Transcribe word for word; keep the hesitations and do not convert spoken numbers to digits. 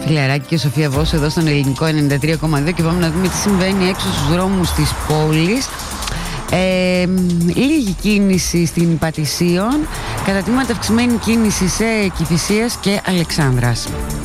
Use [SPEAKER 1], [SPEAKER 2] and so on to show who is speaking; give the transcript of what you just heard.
[SPEAKER 1] Φιλαράκη και Σοφία Βόσο εδώ στον Ελληνικό ενενήντα τρία κόμμα δύο και πάμε να δούμε τι συμβαίνει έξω στους δρόμους της πόλης. Ε, λίγη κίνηση στην Πατησίων, κατά τμήματα αυξημένη κίνηση σε Κηφισίας και Αλεξάνδρας.